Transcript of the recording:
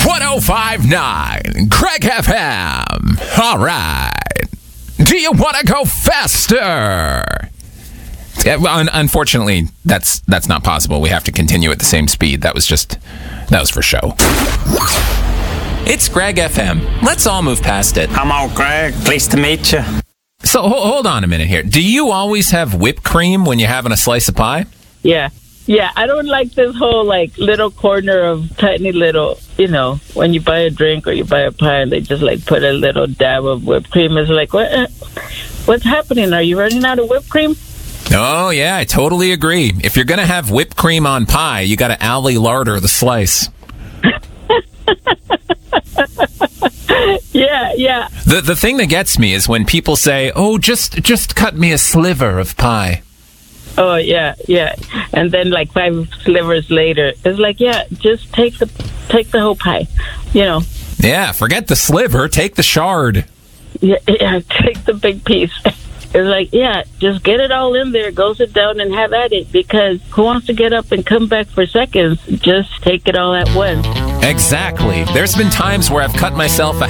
105.9 Craig FM. All right. Do you want to go faster? Unfortunately, that's not possible. We have to continue at the same speed. That was for show. It's Greg FM. Let's all move past it. I'm all Greg. Pleased to meet you. So hold on a minute here. Do you always have whipped cream when you're having a slice of pie? Yeah. Yeah, I don't like this whole, little corner of tiny little, when you buy a drink or you buy a pie and they just, put a little dab of whipped cream. It's like, what's happening? Are you running out of whipped cream? Oh, yeah, I totally agree. If you're going to have whipped cream on pie, you got to Ali Larder the slice. Yeah. The thing that gets me is when people say, oh, just cut me a sliver of pie. Oh, yeah. And then 5 slivers later, it's like, yeah, just take the whole pie, Yeah, forget the sliver, take the shard. Yeah, take the big piece. It's like, yeah, just get it all in there, go sit down and have at it, because who wants to get up and come back for seconds? Just take it all at once. Exactly. There's been times where I've cut myself a